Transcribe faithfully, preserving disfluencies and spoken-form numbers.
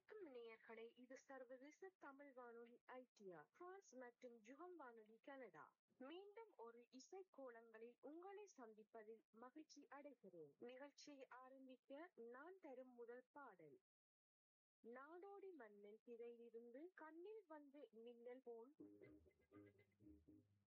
வணக்கம் நேயர்களே, இது சர்வதேச தமிழ் வானொலி ஐ டி ஆர் பிரான்ஸ் மற்றும் ஜுகம் வானொலி கனடா. மீண்டும் ஒரு இசை கோலங்களில் உங்களை சந்திப்பதில் மகிழ்ச்சி அடைகிறேன். நிகழ்ச்சியை ஆரம்பிக்க நான் தரும் முதல் பாடல் நாடோடி மன்னன் திரையிலிருந்து கண்ணில் வந்து மின்னல் போல்